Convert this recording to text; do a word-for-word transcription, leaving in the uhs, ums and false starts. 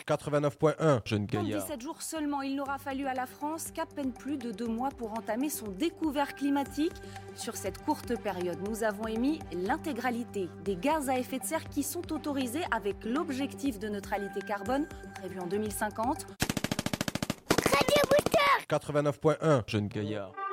quatre-vingt-neuf point un, jeune En gaillard. dix-sept jours seulement, il n'aura fallu à la France qu'à peine plus de deux mois pour entamer son découvert climatique. Sur cette courte période, nous avons émis l'intégralité des gaz à effet de serre qui sont autorisés avec l'objectif de neutralité carbone prévu en deux mille cinquante. quatre-vingt-neuf point un, jeune gaillard.